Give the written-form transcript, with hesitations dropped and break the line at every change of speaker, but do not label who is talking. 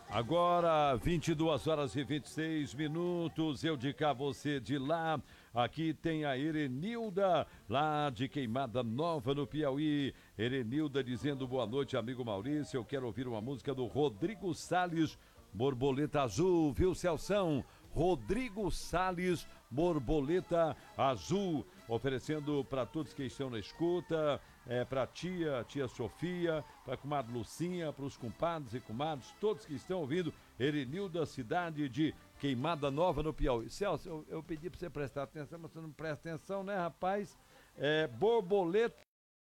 Agora, 22 horas e 26 minutos, eu de cá, você de lá. Aqui tem a Erenilda, lá de Queimada Nova, no Piauí. Erenilda dizendo boa noite, amigo Maurício. Eu quero ouvir uma música do Rodrigo Salles, Borboleta Azul, viu, Celção? Rodrigo Salles, Borboleta Azul, oferecendo para todos que estão na escuta, para tia Sofia, para a comadre Lucinha, para os compadres e comadres, todos que estão ouvindo. Erenilda, cidade de Queimada Nova, no Piauí. Celso, eu pedi para você prestar atenção, mas você não presta atenção, né, rapaz? Borboleta